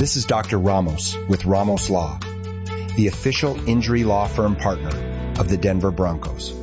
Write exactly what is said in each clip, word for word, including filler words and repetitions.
This is Doctor Ramos with Ramos Law, the official injury law firm partner of the Denver Broncos.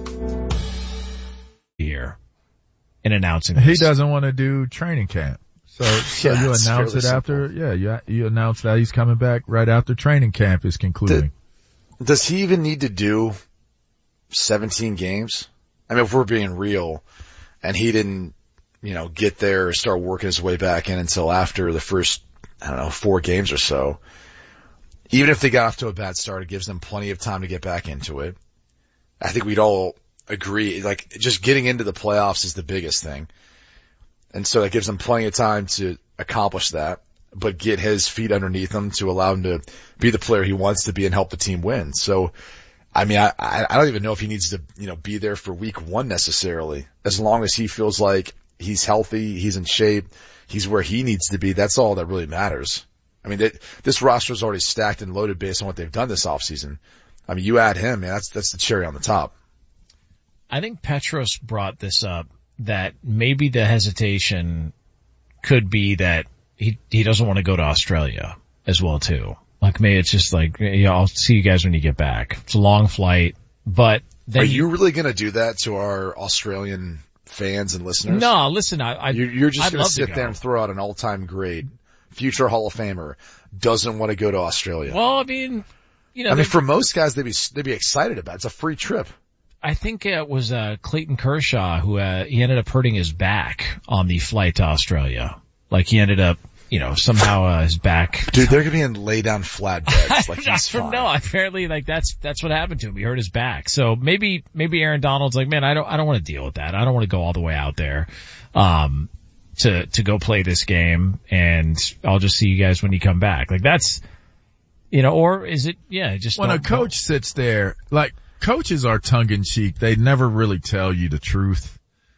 Here in announcing He this. doesn't want to do training camp. So, so Yeah, you it's announce it fairly after, simple. yeah, you, you announce that he's coming back right after training camp is concluding. Does he even need to do seventeen games? I mean, if we're being real, and he didn't, you know, get there or start working his way back in until after the first, I don't know, four games or so. Even if they got off to a bad start, it gives them plenty of time to get back into it. I think we'd all agree, like, just getting into the playoffs is the biggest thing. And so that gives him plenty of time to accomplish that, but get his feet underneath him to allow him to be the player he wants to be and help the team win. So, I mean, I, I don't even know if he needs to, you know, be there for week one necessarily. As long as he feels like he's healthy, he's in shape, he's where he needs to be, that's all that really matters. I mean, they, this roster is already stacked and loaded based on what they've done this offseason. I mean, you add him, man, that's, that's the cherry on the top. I think Petros brought this up, that maybe the hesitation could be that he he doesn't want to go to Australia as well too. Like maybe it's just like, yeah, I'll see you guys when you get back. It's a long flight, but then Are you really going to do that to our Australian fans and listeners? No, listen, I, I you're, you're just going to sit go. there and throw out an all-time grade, future Hall of Famer, doesn't want to go to Australia. Well, I mean, you know, I mean, they- for most guys, they'd be they'd be excited about it. It's a free trip. I think it was uh, Clayton Kershaw who uh, he ended up hurting his back on the flight to Australia. Like he ended up, you know, somehow uh, his back. Dude, they're gonna be in lay down flatbeds. Like I he's don't fine. know. Apparently, like that's that's what happened to him. He hurt his back. So maybe maybe Aaron Donald's like, man, I don't I don't want to deal with that. I don't want to go all the way out there, um, to to go play this game, and I'll just see you guys when you come back. Like that's, you know, or is it? Yeah, just When a don't- coach sits there, like coaches are tongue in cheek. They never really tell you the truth.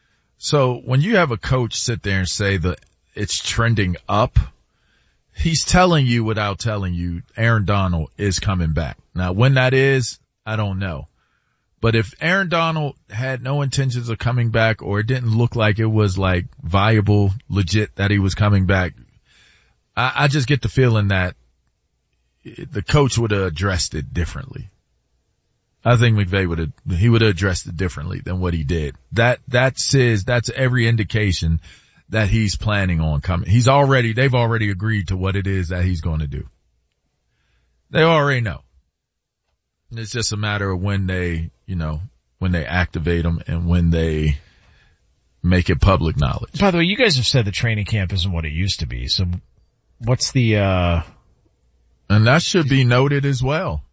So when you have a coach sit there and say that it's trending up, he's telling you without telling you Aaron Donald is coming back. Now when that is, I don't know. But if Aaron Donald had no intentions of coming back, or it didn't look like it was like viable, legit that he was coming back, I, I just get the feeling that the coach would have addressed it differently. I think McVay would have, he would have addressed it differently than what he did. That, that says, that's every indication that he's planning on coming. He's already, they've already agreed to what it is that he's going to do. They already know. It's just a matter of when they, you know, when they activate them and when they make it public knowledge. By the way, you guys have said the training camp isn't what it used to be. So what's the, uh, and that should be noted as well,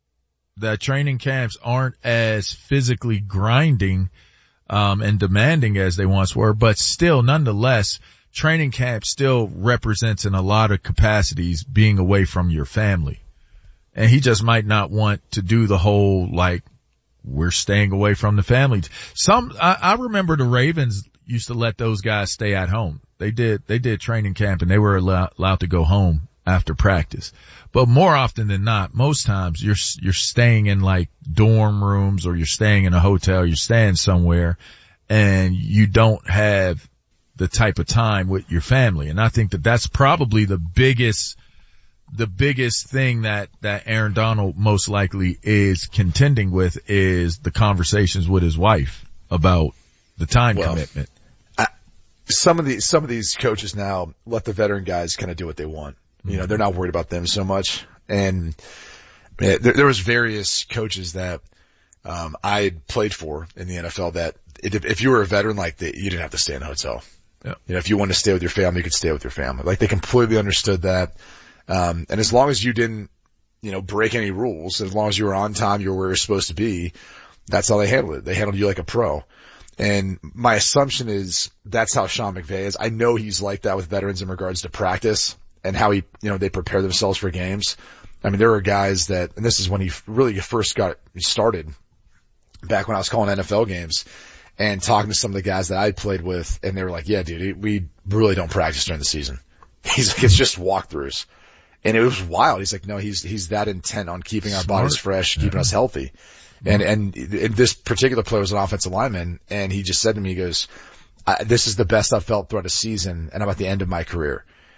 that training camps aren't as physically grinding, um, and demanding as they once were, but still, nonetheless, training camp still represents in a lot of capacities being away from your family. And he just might not want to do the whole, like, we're staying away from the family. Some, I, I remember the Ravens used to let those guys stay at home. They did, they did training camp and they were allowed, allowed to go home after practice. But more often than not, most times you're, you're staying in like dorm rooms, or you're staying in a hotel, you're staying somewhere, and you don't have the type of time with your family. And I think that that's probably the biggest, the biggest thing that, that Aaron Donald most likely is contending with is the conversations with his wife about the time Well, commitment. I, some of these, some of these coaches now let the veteran guys kind of do what they want. You know, they're not worried about them so much. And there, there was various coaches that, um, I played for in the N F L that if, if you were a veteran, like they, you didn't have to stay in a hotel. Yeah. You know, if you wanted to stay with your family, you could stay with your family. Like they completely understood that. Um, and as long as you didn't, you know, break any rules, as long as you were on time, you were where you're supposed to be, that's how they handled it. They handled you like a pro. And my assumption is that's how Sean McVay is. I know he's like that with veterans in regards to practice and how he, you know, they prepare themselves for games. I mean, there were guys that, and this is when he really first got started, back when I was calling N F L games and talking to some of the guys that I played with, and they were like, yeah, dude, we really don't practice during the season. He's like, it's just walkthroughs. And it was wild. He's like, no, he's, he's that intent on keeping our Smart. bodies fresh, keeping Yeah. us healthy. And, and, and this particular player was an offensive lineman, and he just said to me, he goes, I, this is the best I've felt throughout a season, and I'm at the end of my career.